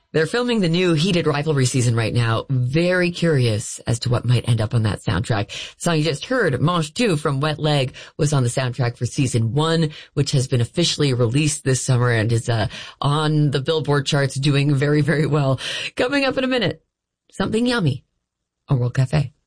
They're filming the new Heated Rivalry season right now. Very curious as to what might end up on that soundtrack. The song you just heard, Mange Tout from Wet Leg, was on the soundtrack for season 1, which has been officially released this summer and is on the Billboard charts doing very, very well. Coming up in a minute, something yummy on World Cafe.